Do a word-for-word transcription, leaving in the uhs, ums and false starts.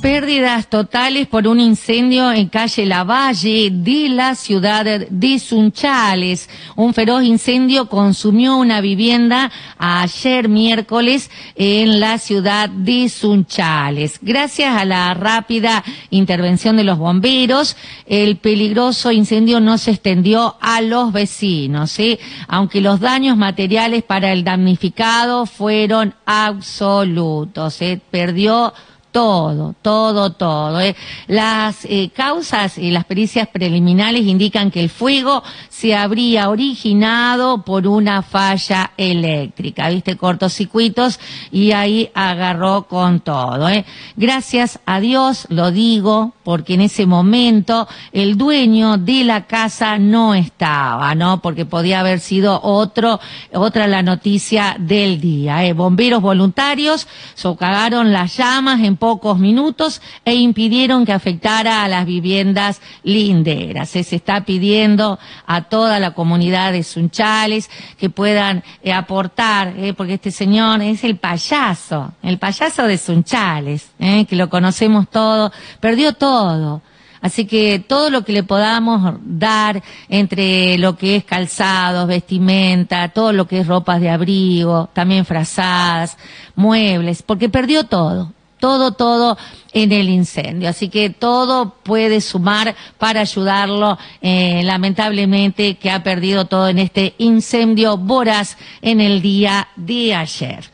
Pérdidas totales por un incendio en calle Lavalle de la ciudad de Sunchales. Un feroz incendio consumió una vivienda ayer miércoles en la ciudad de Sunchales. Gracias a la rápida intervención de los bomberos, el peligroso incendio no se extendió a los vecinos, ¿sí? Aunque los daños materiales para el damnificado fueron absolutos, ¿sí? Perdió todo, todo, todo. ¿eh? Las eh, causas y las pericias preliminares indican que el fuego se habría originado por una falla eléctrica, ¿viste? Cortocircuitos y ahí agarró con todo. ¿eh? Gracias a Dios, lo digo, porque en ese momento el dueño de la casa no estaba, ¿no? Porque podía haber sido otro, otra la noticia del día. ¿eh? Bomberos voluntarios socavaron las llamas en pocos minutos e impidieron que afectara a las viviendas linderas. Se está pidiendo a toda la comunidad de Sunchales que puedan eh, aportar, eh, porque este señor es el payaso, el payaso de Sunchales, eh, que lo conocemos todo, perdió todo. Así que todo lo que le podamos dar entre lo que es calzados, vestimenta, todo lo que es ropas de abrigo, también frazadas, muebles, porque perdió todo. Todo, todo en el incendio. Así que todo puede sumar para ayudarlo, eh, lamentablemente, que ha perdido todo en este incendio voraz en el día de ayer.